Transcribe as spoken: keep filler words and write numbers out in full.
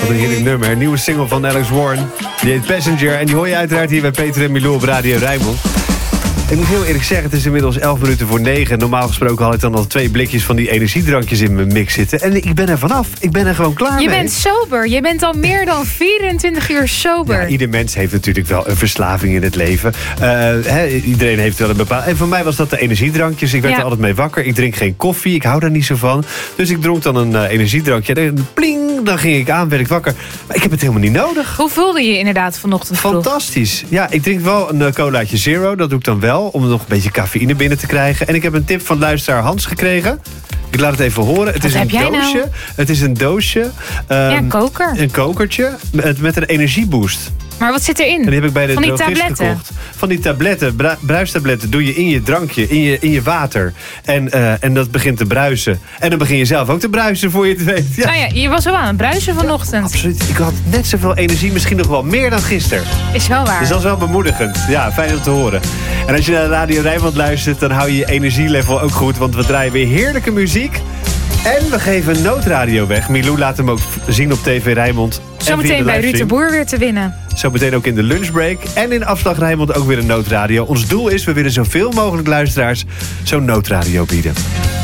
Wat een heerlijk nummer. Een nieuwe single van Alex Warren. Die heet Passenger. En die hoor je uiteraard hier bij Peter en Milou op Radio Rijnmond. Ik moet heel eerlijk zeggen, het is inmiddels elf minuten voor negen. Normaal gesproken had ik dan al twee blikjes van die energiedrankjes in mijn mix zitten. En ik ben er vanaf. Ik ben er gewoon klaar je mee. Je bent sober. Je bent al meer dan vierentwintig uur sober. Ja, ieder mens heeft natuurlijk wel een verslaving in het leven. Uh, he, iedereen heeft wel een bepaald... En voor mij was dat de energiedrankjes. Ik werd ja. er altijd mee wakker. Ik drink geen koffie. Ik hou daar niet zo van. Dus ik dronk dan een uh, energiedrankje. En pling, dan ging ik aan, werd ik wakker. Maar ik heb het helemaal niet nodig. Hoe voelde je inderdaad vanochtend vroeg? Fantastisch. Ja, ik drink wel een uh, colaatje zero. Dat doe ik dan wel. Om nog een beetje cafeïne binnen te krijgen. En ik heb een tip van luisteraar Hans gekregen. Ik laat het even horen. Het Wat is heb een jij doosje. nou? Het is een doosje. Um, ja, een koker. Een kokertje met, met een energieboost. Maar wat zit erin? En die heb ik bij de Van die drogist tabletten? gekocht. Van die tabletten, bru- bruistabletten, doe je in je drankje, in je, in je water. En, uh, en dat begint te bruisen. En dan begin je zelf ook te bruisen, voor je het weet. Ja. Nou ja, je was wel aan het bruisen vanochtend. Absoluut. Ik had net zoveel energie, misschien nog wel meer dan gisteren. Is wel waar. Dus dat is wel bemoedigend. Ja, fijn om te horen. En als je naar Radio Rijnmond luistert, dan hou je je energielevel ook goed. Want we draaien weer heerlijke muziek. En we geven noodradio weg. Milou laat hem ook zien op T V Rijnmond. Zometeen bij Ruud de Boer weer te winnen. Zometeen ook in de lunchbreak. En in Afslag Rijnmond ook weer een noodradio. Ons doel is, we willen zoveel mogelijk luisteraars zo'n noodradio bieden.